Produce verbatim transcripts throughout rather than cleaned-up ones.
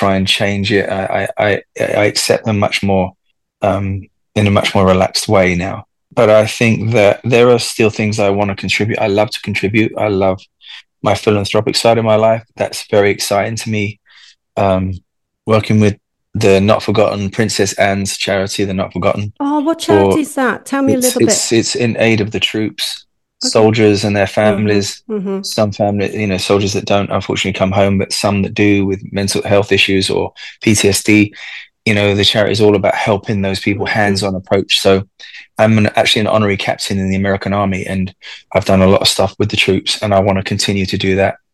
try and change it. I I, I I accept them much more um, in a much more relaxed way now. But I think that there are still things I want to contribute. I love to contribute. I love my philanthropic side of my life. That's very exciting to me. Um, working with the Not Forgotten Princess Anne's charity, the Not Forgotten. Oh, what For charity is that? Tell me a it's little bit. it's it's in aid of the troops, Okay. soldiers and their Mm-hmm. families. Mm-hmm. Some family, you know, soldiers that don't unfortunately come home, but some that do with mental health issues or P T S D. You know, the charity is all about helping those people, Mm-hmm. hands-on approach. So I'm an, actually an honorary captain in the American Army, and I've done a lot of stuff with the troops, and I want to continue to do that.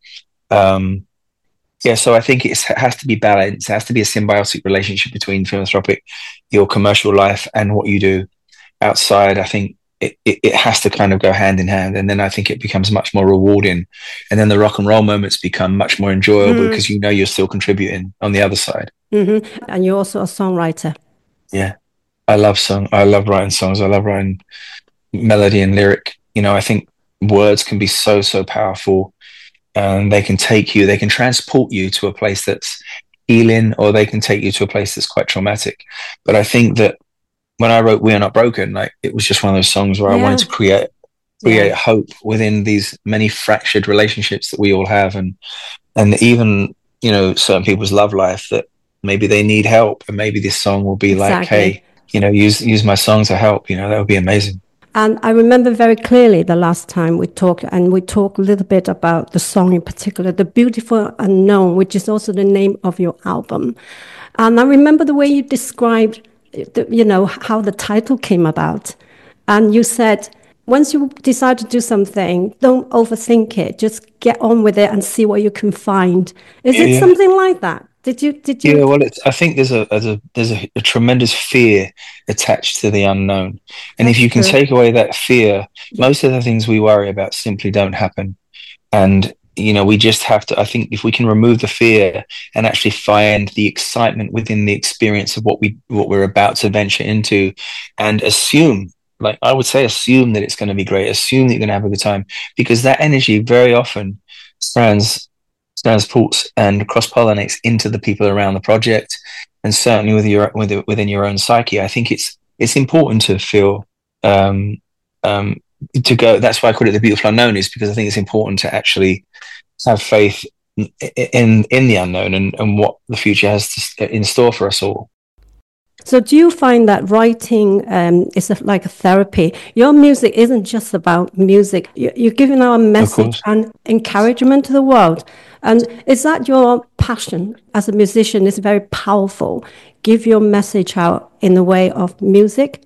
Um, yeah, so I think it's, it has to be balanced. It has to be a symbiotic relationship between philanthropic, your commercial life, and what you do outside. I think it, it, it has to kind of go hand in hand. And then I think it becomes much more rewarding. And then the rock and roll moments become much more enjoyable Mm-hmm. because you know you're still contributing on the other side. Mm-hmm. And you're also a songwriter. Yeah. I love song. I love writing songs. I love writing melody and lyric. You know, I think words can be so, so powerful, and they can take you, they can transport you to a place that's healing, or they can take you to a place that's quite traumatic. But I think that when I wrote We Are Not Broken, like it was just one of those songs where I wanted Yeah. to create Yeah. create hope within these many fractured relationships that we all have, and and even, you know, certain people's love life that maybe they need help, and maybe this song will be like, Exactly. hey, you know, use use my song to help. You know, that would be amazing. And I remember very clearly the last time we talked, and we talked a little bit about the song in particular, The Beautiful Unknown, which is also the name of your album. And I remember the way you described, the, you know, how the title came about. And you said, once you decide to do something, don't overthink it. Just get on with it and see what you can find. Is Yeah, it yeah. something like that? Did you, did you? Yeah, well, it's, I think there's a, there's a there's a, a tremendous fear attached to the unknown, and if That's you can true. take away that fear, Yeah, most of the things we worry about simply don't happen. And you know, we just have to. I think if we can remove the fear and actually find the excitement within the experience of what we what we're about to venture into, and assume, like I would say, assume that it's going to be great. Assume that you're going to have a good time, because that energy very often stands transports and cross pollinates into the people around the project, and certainly with your with, within your own psyche. I think it's it's important to feel um, um, to go. That's why I call it the beautiful unknown, is because I think it's important to actually have faith in in, in the unknown, and, and what the future has to, in store for us all. so do you find that writing um, is a, like a therapy? Your music isn't just about music. You- You're giving out a Of message course. and encouragement to the world. And is that your passion as a musician? Is very powerful. Give your message out in the way of music.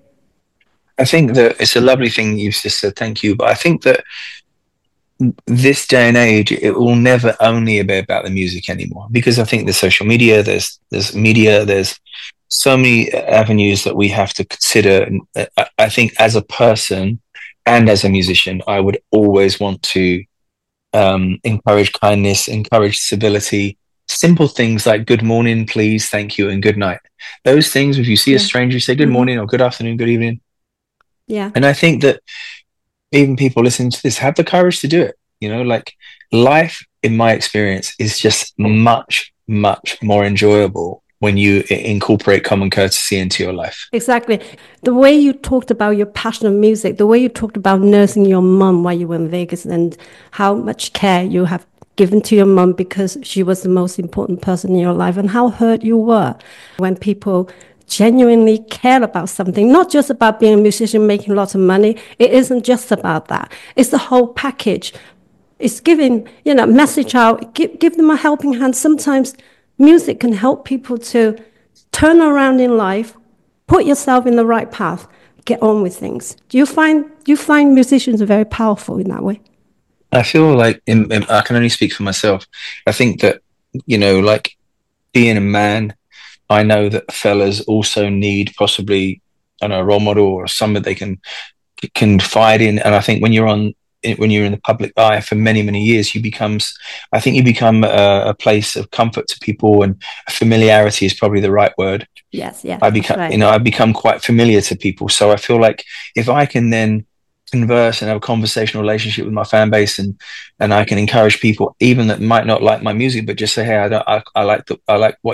I think that it's a lovely thing you've just said. Thank you. But I think that this day and age, it will never only be about the music anymore, because I think there's social media, there's there's media, there's so many avenues that we have to consider. I, I think as a person and as a musician, I would always want to um, encourage kindness, encourage civility, simple things like good morning, please, thank you, and good night. Those things, if you see a Yeah. stranger, say good Hmm. morning or good afternoon, good evening. Yeah. And I think that even people listening to this have the courage to do it. You know, like life, in my experience, is just much, much more enjoyable when you incorporate common courtesy into your life. Exactly. The way you talked about your passion of music, the way you talked about nursing your mum while you were in Vegas, and how much care you have given to your mum because she was the most important person in your life, and how hurt you were when people genuinely care about something, not just about being a musician making lots of money. It isn't just about that. It's the whole package. It's giving, you know, message out, give, give them a helping hand. Sometimes music can help people to turn around in life, put yourself in the right path, get on with things. Do you find do you find musicians are very powerful in that way? I feel like in, in, I can only speak for myself. I think that, you know, like being a man, I know that fellas also need possibly, I don't know, a role model or someone they can confide in. And I think when you're on when you're in the public eye for many many years, you becomes I think you become a, a place of comfort to people, and familiarity is probably the right word. Yes, yeah, I that's become you right. know I become quite familiar to people, so I feel like if I can then converse and have a conversational relationship with my fan base, and and I can encourage people even that might not like my music, but just say, hey, I don't I, I like the I like what